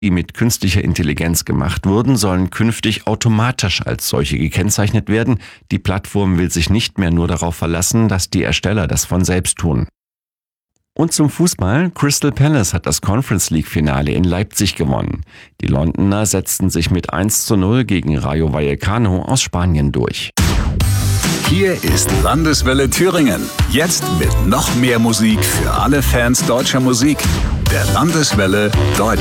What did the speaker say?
die mit künstlicher Intelligenz gemacht wurden, sollen künftig automatisch als solche gekennzeichnet werden. Die Plattform will sich nicht mehr nur darauf verlassen, dass die Ersteller das von selbst tun. Und zum Fußball. Crystal Palace hat das Conference League Finale in Leipzig gewonnen. Die Londoner setzten sich mit 1:0 gegen Rayo Vallecano aus Spanien durch. Hier ist Landeswelle Thüringen. Jetzt mit noch mehr Musik für alle Fans deutscher Musik. Der Landeswelle Deutsch.